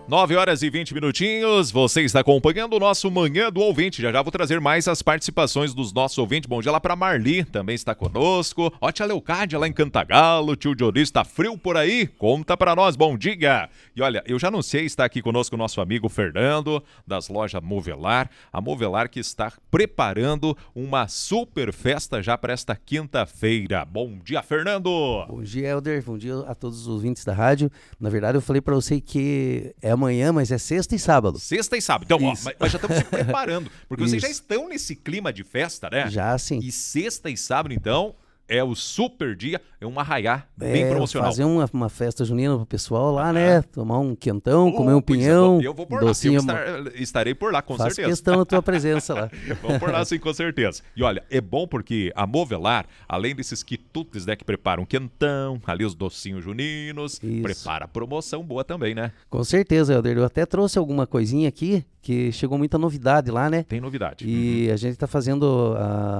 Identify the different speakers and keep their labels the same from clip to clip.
Speaker 1: 9h20. Você está acompanhando o nosso Manhã do Ouvinte. Já vou trazer mais as participações dos nossos ouvintes. Bom dia lá para Marli, também está conosco. Ó, tia Leucádia lá em Cantagalo. Tio Dionísio, está frio por aí? Conta para nós, bom dia. E olha, eu já anunciei, está aqui conosco o nosso amigo Fernando, das lojas Movelar. A Movelar que está preparando uma super festa já para esta quinta-feira. Bom dia, Fernando.
Speaker 2: Bom dia, Helder. Bom dia a todos os ouvintes da rádio. Na verdade, eu falei para você que é amanhã, mas é sexta e sábado.
Speaker 1: Sexta e sábado. Então, ó, mas já estamos se preparando, porque vocês já estão nesse clima de festa, né?
Speaker 2: Já, sim.
Speaker 1: E sexta e sábado, então, é o super dia, é um arraiá bem promocional.
Speaker 2: Fazer uma festa junina pro pessoal lá, né? Tomar um quentão, comer um pinhão.
Speaker 1: Eu vou por
Speaker 2: docinho,
Speaker 1: lá, eu estarei por lá, com
Speaker 2: Faço
Speaker 1: certeza.
Speaker 2: questão da tua presença lá.
Speaker 1: Vamos por lá, sim, com certeza. E olha, é bom porque a Movelar, além desses quitutes, né, que preparam quentão, ali os docinhos juninos, prepara promoção boa também, né?
Speaker 2: Com certeza, Helder. Eu até trouxe alguma coisinha aqui, que chegou muita novidade lá, né?
Speaker 1: Tem novidade.
Speaker 2: E a gente tá fazendo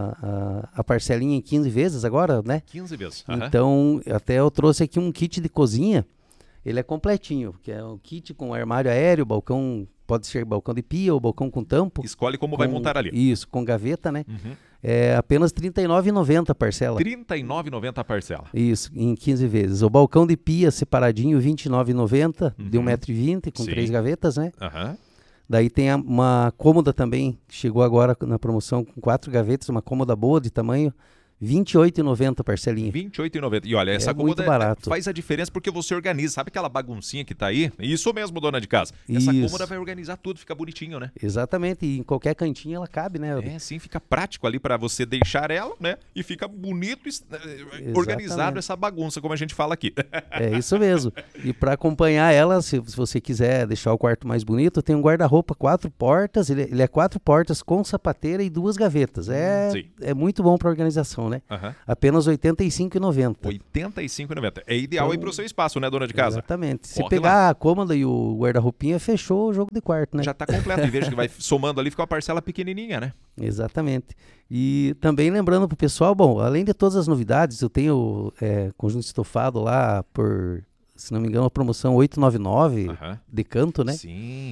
Speaker 2: a parcelinha em 15 vezes agora, né?
Speaker 1: 15 vezes.
Speaker 2: Então, até eu trouxe aqui um kit de cozinha. Ele é completinho, que é um kit com armário aéreo, balcão, pode ser balcão de pia ou balcão com tampo.
Speaker 1: Escolhe como vai montar ali.
Speaker 2: Isso, com gaveta, né? É apenas R$ 39,90 a parcela.
Speaker 1: R$ 39,90 a parcela.
Speaker 2: Isso, em 15 vezes. O balcão de pia separadinho, R$ 29,90, de 1,20 m, com 3 gavetas, né? Daí tem uma cômoda também, que chegou agora na promoção com 4 gavetas, uma cômoda boa de tamanho, R$ 28,90 parcelinha.
Speaker 1: R$ 28,90. E olha, essa cômoda faz a diferença porque você organiza. Sabe aquela baguncinha que tá aí? Isso mesmo, dona de casa. Essa cômoda vai organizar tudo, fica bonitinho, né?
Speaker 2: Exatamente. E em qualquer cantinho ela cabe, né?
Speaker 1: É, sim, fica prático ali para você deixar ela, né? E fica bonito, organizado essa bagunça, como a gente fala aqui.
Speaker 2: É isso mesmo. E para acompanhar ela, se você quiser deixar o quarto mais bonito, tem um guarda-roupa 4 portas. Ele é 4 portas com sapateira e 2 gavetas. É muito bom para organização, né? Apenas R$ 85,90.
Speaker 1: R$ 85,90. É ideal aí para o seu espaço, né, dona de casa?
Speaker 2: Exatamente. Se pegar a cômoda e o guarda-roupinha, fechou o jogo de quarto, né?
Speaker 1: Já está completo. Em vez que vai somando ali, fica uma parcela pequenininha, né?
Speaker 2: Exatamente. E também lembrando pro pessoal, bom, além de todas as novidades, eu tenho conjunto estofado lá por, se não me engano, a promoção 899 de canto, né?
Speaker 1: Sim.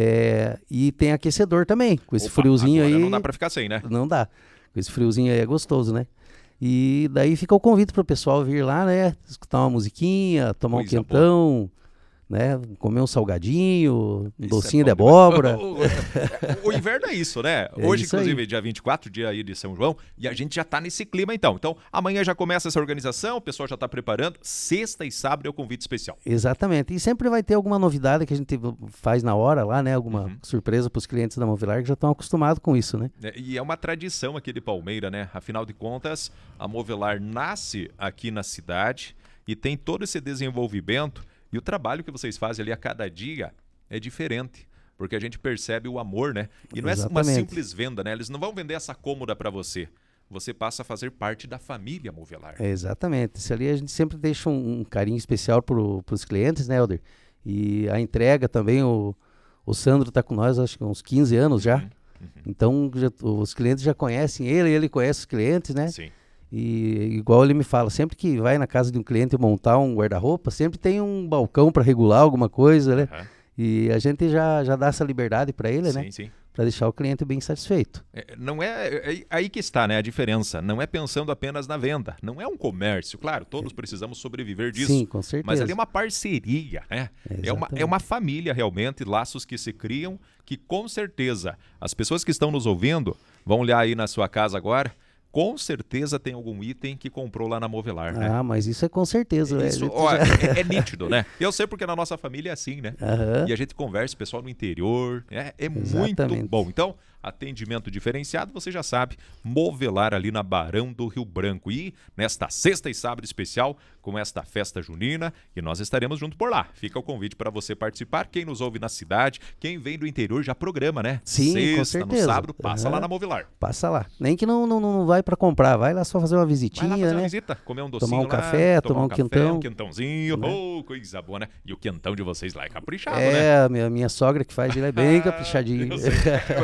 Speaker 2: E tem aquecedor também, com esse friozinho aí.
Speaker 1: Não dá para ficar sem, né?
Speaker 2: Não dá. Com esse friozinho aí é gostoso, né? E daí fica o convite para o pessoal vir lá, né? Escutar uma musiquinha, tomar um quentão, né? Comer um salgadinho, um docinho de abóbora.
Speaker 1: O inverno é isso, né? Hoje, inclusive, é dia 24, dia aí de São João, e a gente já tá nesse clima então. Então, amanhã já começa essa organização, o pessoal já tá preparando. Sexta e sábado é o convite especial.
Speaker 2: Exatamente. E sempre vai ter alguma novidade que a gente faz na hora lá, né? Alguma surpresa para os clientes da Movelar que já estão acostumados com isso, né?
Speaker 1: E é uma tradição aqui de Palmeira, né? Afinal de contas, a Movelar nasce aqui na cidade e tem todo esse desenvolvimento. E o trabalho que vocês fazem ali a cada dia é diferente, porque a gente percebe o amor, né? E não é uma simples venda, né? Eles não vão vender essa cômoda para você. Você passa a fazer parte da família Movelar.
Speaker 2: Exatamente. Isso ali a gente sempre deixa um carinho especial para os clientes, né, Helder? E a entrega também, o Sandro está com nós, acho que uns 15 anos já. Então, os clientes já conhecem ele conhece os clientes, né? Sim. E igual ele me fala, sempre que vai na casa de um cliente montar um guarda-roupa, sempre tem um balcão para regular alguma coisa, né? E a gente já dá essa liberdade para ele, né?
Speaker 1: Sim.
Speaker 2: Para deixar o cliente bem satisfeito.
Speaker 1: Não é aí que está, né, a diferença. Não é pensando apenas na venda. Não é um comércio. Claro, todos precisamos sobreviver disso.
Speaker 2: Sim, com certeza.
Speaker 1: Mas ali é uma parceria, né? É uma família realmente, laços que se criam, que com certeza as pessoas que estão nos ouvindo vão olhar aí na sua casa agora. Com certeza tem algum item que comprou lá na Movelar, né?
Speaker 2: Ah, mas isso é com certeza.
Speaker 1: Isso, é nítido, né? Eu sei porque na nossa família é assim, né? E a gente conversa, pessoal no interior, é muito bom. Então, atendimento diferenciado, você já sabe, Movelar ali na Barão do Rio Branco. E nesta sexta e sábado especial, com esta festa junina, e nós estaremos junto por lá. Fica o convite para você participar. Quem nos ouve na cidade, quem vem do interior já programa, né?
Speaker 2: Sim,
Speaker 1: sexta,
Speaker 2: com certeza.
Speaker 1: No sábado, passa lá na Movelar.
Speaker 2: Passa lá. Nem que não vai para comprar, vai lá só fazer uma visitinha,
Speaker 1: vai lá fazer
Speaker 2: né?
Speaker 1: uma visita, comer um docinho
Speaker 2: tomar um
Speaker 1: lá,
Speaker 2: café, tomar um quentão.
Speaker 1: Um quentãozinho, coisa boa, né? E o quentão de vocês lá é caprichado,
Speaker 2: né?
Speaker 1: É,
Speaker 2: minha sogra que faz, ele é bem caprichadinho.
Speaker 1: Inclusive,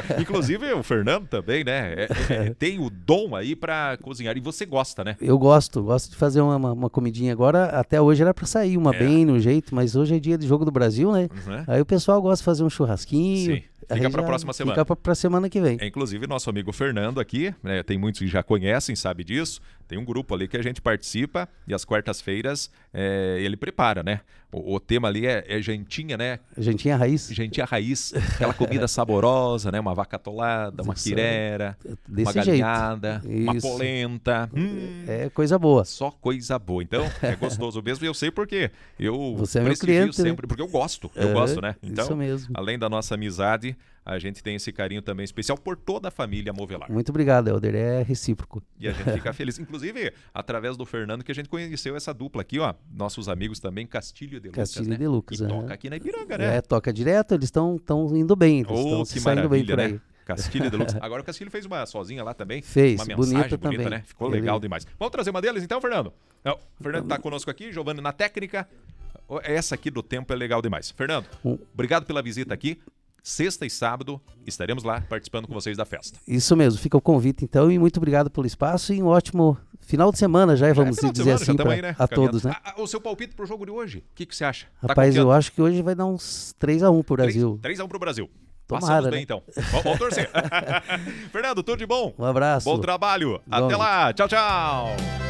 Speaker 1: Inclusive o Fernando também, né? Tem o dom aí pra cozinhar. E você gosta, né?
Speaker 2: Eu gosto de fazer uma comidinha. Agora, até hoje era pra sair uma bem no jeito, mas hoje é dia de Jogo do Brasil, né?
Speaker 1: Uhum.
Speaker 2: Aí o pessoal gosta de fazer um churrasquinho.
Speaker 1: Sim. Fica para a próxima semana.
Speaker 2: Fica para semana que vem.
Speaker 1: Inclusive, nosso amigo Fernando aqui, né, tem muitos que já conhecem, sabe disso. Tem um grupo ali que a gente participa e às quartas-feiras ele prepara, né? O tema ali é jantinha, né?
Speaker 2: Jantinha raiz.
Speaker 1: Jantinha raiz, aquela comida saborosa, né? Uma vaca atolada, uma quirera, uma galinhada, uma polenta.
Speaker 2: É coisa boa.
Speaker 1: Só coisa boa. Então, é gostoso mesmo e eu sei porque eu
Speaker 2: Você é meu cliente,
Speaker 1: sempre, porque eu gosto, né? Então,
Speaker 2: isso mesmo.
Speaker 1: além da nossa amizade, a gente tem esse carinho também especial por toda a família Movelar.
Speaker 2: Muito obrigado, Helder. É recíproco.
Speaker 1: E a gente fica feliz. Inclusive, através do Fernando, que a gente conheceu essa dupla aqui, ó. Nossos amigos também, Castilho de Lucas,
Speaker 2: Castilho
Speaker 1: né?
Speaker 2: de Lucas.
Speaker 1: E toca aqui na Ipiranga, né?
Speaker 2: Toca direto. Eles estão indo bem. Eles estão
Speaker 1: que
Speaker 2: saindo bem por aí.
Speaker 1: Né? Castilho de Lucas. Agora o Castilho fez uma sozinha lá também.
Speaker 2: Fez,
Speaker 1: uma mensagem bonita
Speaker 2: também.
Speaker 1: né? Ficou legal demais. Vamos trazer uma deles então, Fernando? Não, o Fernando está conosco aqui, Giovanni na técnica. Essa aqui do tempo é legal demais. Fernando, obrigado pela visita aqui. Sexta e sábado estaremos lá participando com vocês da festa.
Speaker 2: Isso mesmo, fica o convite então e muito obrigado pelo espaço e um ótimo final de semana vamos dizer assim a todos, né?
Speaker 1: O seu palpite pro jogo de hoje, o que você acha?
Speaker 2: Rapaz, eu acho que hoje vai dar uns 3-1 pro Brasil.
Speaker 1: 3-1 pro Brasil.
Speaker 2: Tomara,
Speaker 1: Passamos bem
Speaker 2: né?
Speaker 1: então. Vamos torcer. Fernando, tudo de bom?
Speaker 2: Um abraço.
Speaker 1: Bom trabalho. Até lá. Tchau, tchau.